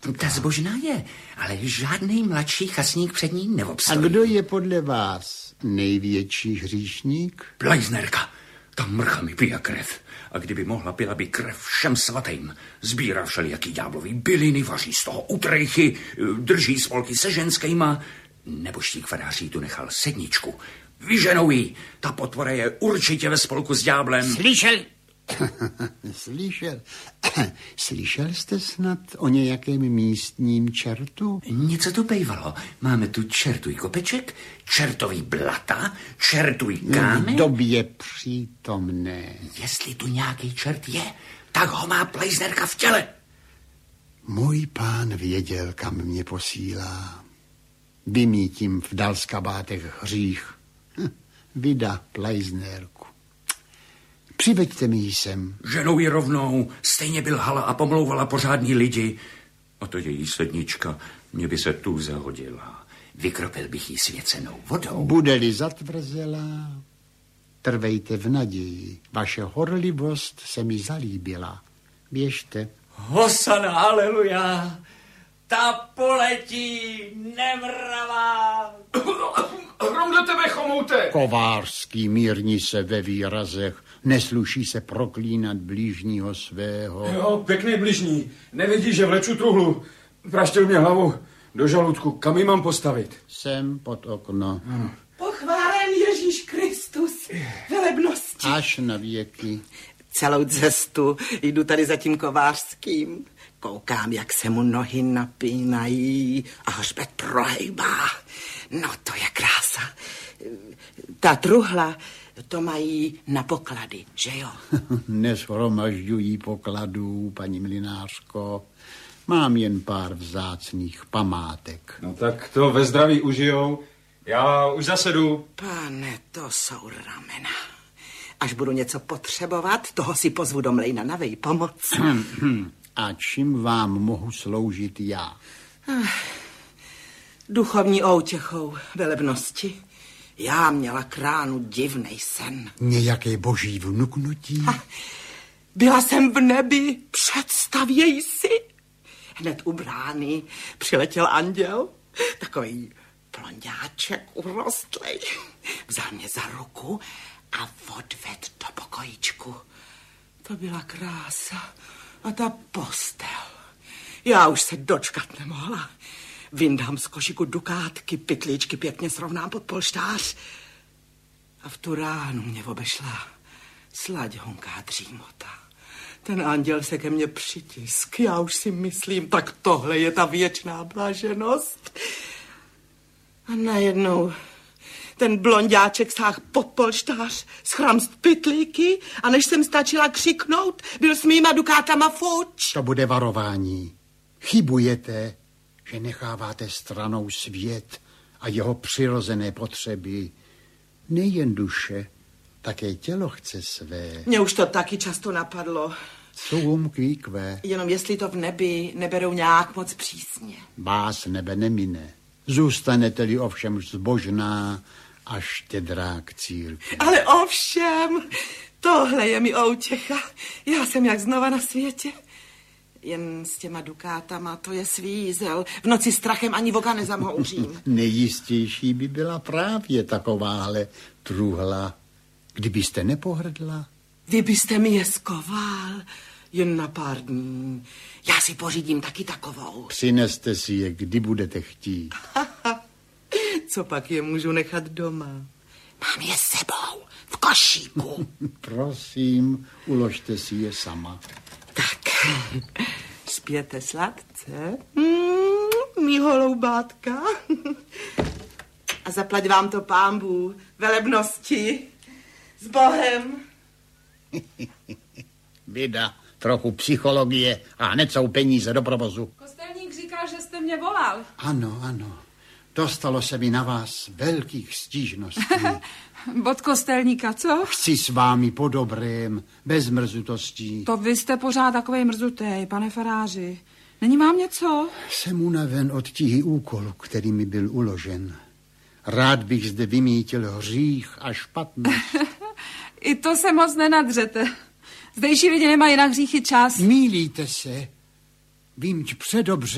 Ta zbožná je, ale žádný mladší chasník před ní neobstojí. A kdo je podle vás největší hříšník? Plejznerka. Ta mrcha mi pije krev. A kdyby mohla, pila by krev všem svatým. Sbírá všelijaký ďáblový byliny, vaří z toho utrejchy, drží spolky se ženskýma. Nebožtík faráří tu nechal sedničku. Vyženou jí. Ta potvora je určitě ve spolku s ďáblem. Slyšel? Slyšel jste snad o nějakém místním čertu? Něco tu bejvalo. Máme tu čertuj kopeček, čertový blata, čertuj kámen. V době přítomné. Jestli tu nějaký čert je, tak ho má Plejznerka v těle. Můj pán věděl, kam mě posílá. Vymítím v Dalskabátech hřích. Vida Plejznerku. Přiveďte mi ji sem. Ženou ji rovnou, stejně by lhala a pomlouvala pořádní lidi. A to její sednička, mě by se tu zahodila. Vykropil bych ji svěcenou vodou. Bude-li zatvrzelá, trvejte v naději. Vaše horlivost se mi zalíbila. Běžte. Hosana, aleluja, ta poletí nemravá. Hrom do tebe, chomoute. Kovářský, mírni se ve výrazech. Nesluší se proklínat blížního svého. Jo, pěkný bližní. Nevidí, že vleču truhlu. Praštil mě hlavu do žaludku. Kam ji mám postavit? Sem pod okno. Ano. Pochválen Ježíš Kristus, velebnosti. Až na věky. Celou cestu jdu tady za tím Kovářským. Koukám, jak se mu nohy napínají a hřbet prohejbá. No, to je krása. Ta truhla, to mají na poklady, že jo? Neshromažďují pokladů, paní mlynářko. Mám jen pár vzácných památek. No tak to ve zdraví užijou. Já už zase jdu. Pane, to jsou ramena. Až budu něco potřebovat, toho si pozvu do mlejna na vej pomoc. A čím vám mohu sloužit já? Duchovní outěchou, velebnosti. Já měla kránu divnej sen. Nějaké boží vnuknutí? Byla jsem v nebi, představěj si. Hned u brány přiletěl anděl, takový blonďáček urostlej. Vzal mě za ruku a odved do pokojíčku. To byla krása. A ta postel. Já už se dočkat nemohla. Vyndám z košíku dukátky, pytlíčky pěkně srovnám pod polštář. A v tu ránu mě obešla slaďhonká dřímota. Ten anděl se ke mně přitisk. Já už si myslím, tak tohle je ta věčná blaženost. A najednou ten blonďáček sáhl pod polštář, schramst pytlíky a než jsem stačila křiknout, byl s mýma dukátama fuč. To bude varování. Chybujete, že necháváte stranou svět a jeho přirozené potřeby. Nejen duše, také tělo chce své. Mně už to taky často napadlo. Sum kvíkve. Jenom jestli to v nebi neberou nějak moc přísně. Vás nebe nemine. Zůstanete-li ovšem zbožná a štědrá k církvi. Ale ovšem, tohle je mi outěcha. Já jsem jak znova na světě. Jen s těma dukátama, to je svízel. V noci strachem ani voka nezamhouřím. Nejistější by byla právě takováhle truhla. Kdybyste nepohrdla? Vy byste mi je skoval jen na pár dní. Já si pořídím taky takovou. Přineste si je, kdy budete chtít. Co pak je můžu nechat doma? Mám je sebou, v košíku. Prosím, uložte si je sama. Tak, spěte sladce, mý holoubátka. A zaplať vám to Pán Bůh, velebnosti, s Bohem. Vida, trochu psychologie a hned jsou peníze do provozu. Kostelník říkal, že jste mě volal. Ano, ano. Dostalo se mi na vás velkých stížností. Od kostelníka, co? Chci s vámi po dobrém, bez mrzutostí. To vy jste pořád takovej mrzutej, pane faráři. Není vám něco? Jsem unaven od tíhy úkolu, který mi byl uložen. Rád bych zde vymítil hřích a špatnost. I to se moc nenadřete. Zdejší lidi nemají na hříchy čas. Mýlíte se. Vím předobře,